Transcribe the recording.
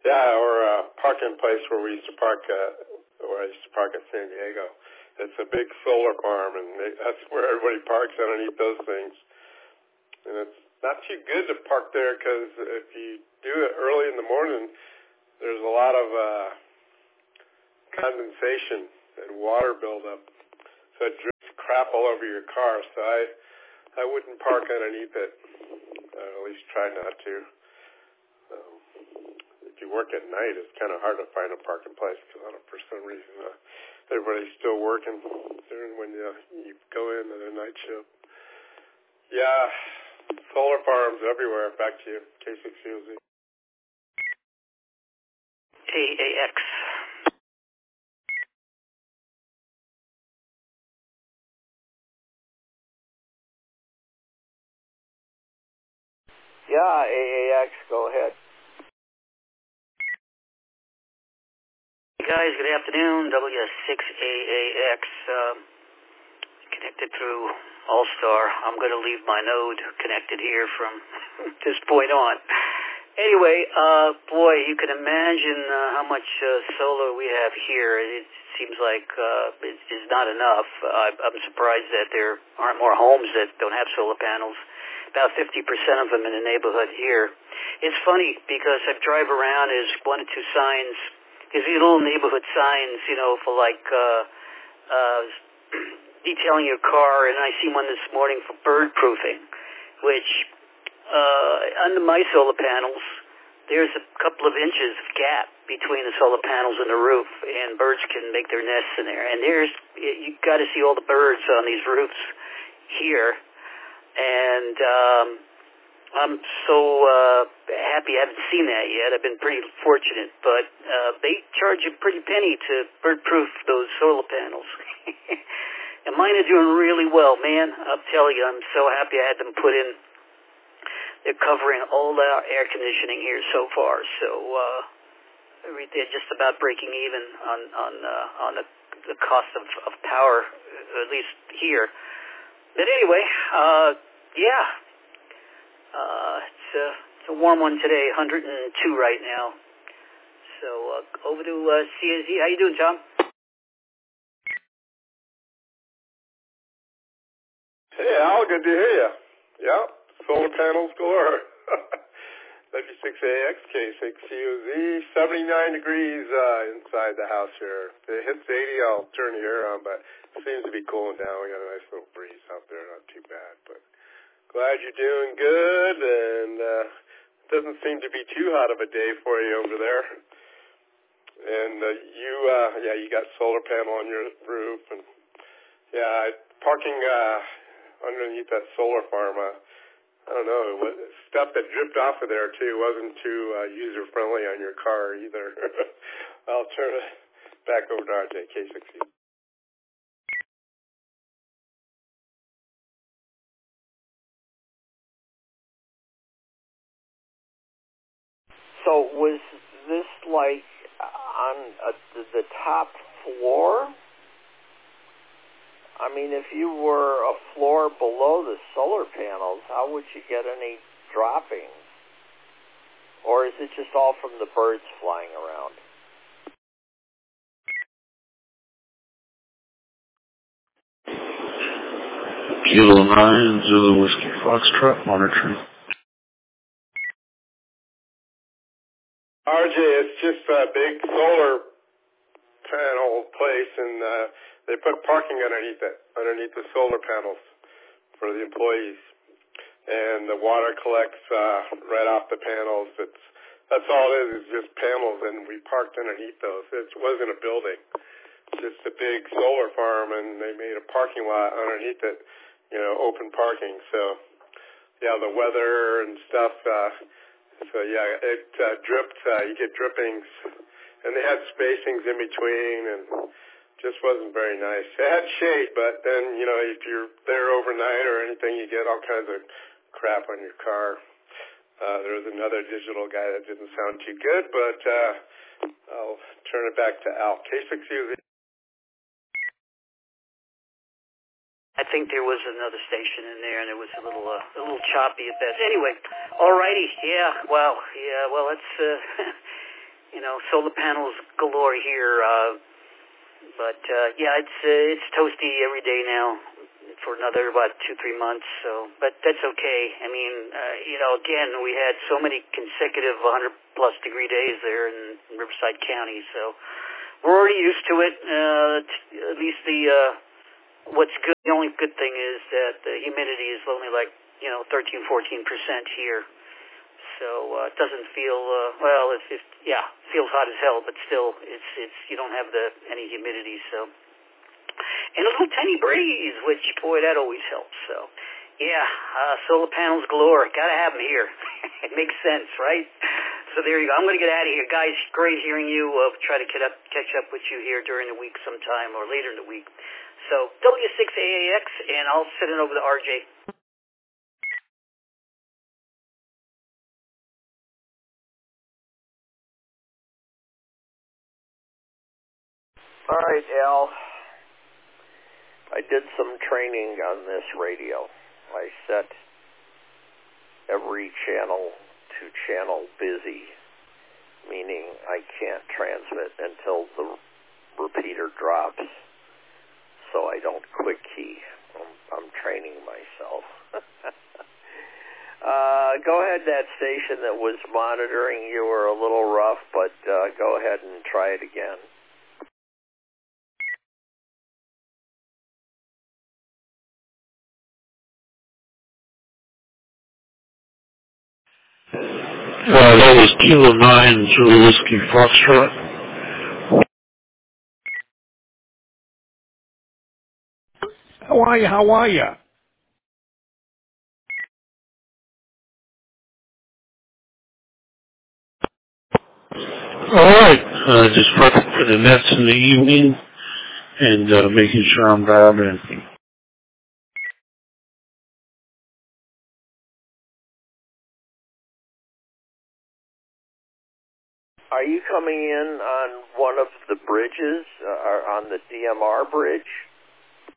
Yeah, or a parking place where we used to park, where I used to park at San Diego. It's a big solar farm, and that's where everybody parks underneath those things. And it's not too good to park there because if you do it early in the morning, there's a lot of condensation and water buildup. So it drips crap all over your car. So I wouldn't park underneath it. At least try not to. If you work at night, it's kind of hard to find a parking place because for some reason everybody's still working during when you go in at a night shift. Yeah, solar farms everywhere. Back to you, K6COZ. AAX. Yeah, AAX, go ahead. Hey guys, good afternoon. W6AAX, connected through All-Star. I'm going to leave my node connected here from this point on. Anyway, boy, you can imagine how much solar we have here. It seems like it's not enough. I'm surprised that there aren't more homes that don't have solar panels. About 50% of them in the neighborhood here. It's funny because I drive around, there's one or two signs. There's these little neighborhood signs, for like detailing your car, and I see one this morning for bird proofing, which under my solar panels, there's a couple of inches of gap between the solar panels and the roof, and birds can make their nests in there. And you got to see all the birds on these roofs here, and I'm so happy I haven't seen that yet. I've been pretty fortunate, but they charge a pretty penny to bird-proof those solar panels. And mine are doing really well, man. I'll tell you, I'm so happy I had them put in. They're covering all our air conditioning here so far, so they're just about breaking even on the cost of power, at least here. But anyway, yeah. It's a warm one today, 102 right now. So over to CSZ. How you doing, Tom? Hey, Al, good to hear you. Yeah, solar panels galore. W6AX, K6COZ, 79 degrees inside the house here. If it hits 80, I'll turn the air on, but it seems to be cooling down. We got a nice little breeze out there, not too bad, but glad you're doing good, and it doesn't seem to be too hot of a day for you over there. And you got solar panel on your roof, and parking underneath that solar farm. I don't know, stuff that dripped off of there too wasn't too user friendly on your car either. I'll turn it back over to RJ, K6. So was this like on the top floor? I mean, if you were a floor below the solar panels, how would you get any droppings? Or is it just all from the birds flying around? Kilo 9, Zulu Whiskey Foxtrot, monitoring. RJ, it's just a big solar panel place, and they put parking underneath the solar panels for the employees. And the water collects right off the panels. That's all it is just panels, and we parked underneath those. It wasn't a building. It's just a big solar farm, and they made a parking lot underneath it, open parking. So, yeah, the weather and stuff, it dripped. You get drippings, and they had spacings in between, and just wasn't very nice. It had shade, but then, if you're there overnight or anything, you get all kinds of crap on your car. There was another digital guy that didn't sound too good, but I'll turn it back to Al. K6UZ. I think there was another station in there, and it was a little choppy at best. Anyway, all righty, well, it's solar panels galore here. But yeah, it's toasty every day now for another about 2-3 months. So, but that's okay. I mean, again, we had so many consecutive 100+ degree days there in Riverside County. So we're already used to it. At least what's good. The only good thing is that the humidity is only like 13-14% here. So it doesn't feel feels hot as hell, but still it's you don't have any humidity. So, and a little tiny breeze, which boy, that always helps. So yeah, solar panels galore. Gotta have them here. It makes sense, right? So there you go. I'm going to get out of here, guys. Great hearing you. Try to catch up with you here during the week sometime or later in the week. So W6AAX, and I'll send it over to RJ. All right, Al. I did some training on this radio. I set every channel to channel busy, meaning I can't transmit until the repeater drops, so I don't quick key. I'm training myself. Go ahead, that station that was monitoring you were a little rough, but go ahead and try it again. That was Kilo 9 Zulu Whiskey Foxtrot. How are you? All right. Just prepping for the Nets in the evening and making sure I'm dialed in. Are you coming in on one of the bridges, or on the DMR bridge?